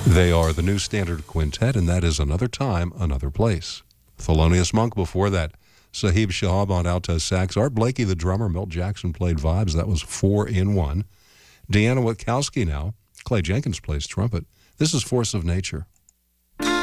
They are the New Standard Quintet, and that is Another Time, Another Place. Thelonious Monk before that. Sahib Shahab on alto sax. Art Blakey, the drummer. Milt Jackson played vibes. That was 4 in 1. Deanna Witkowski now. Clay Jenkins plays trumpet. This is Force of Nature.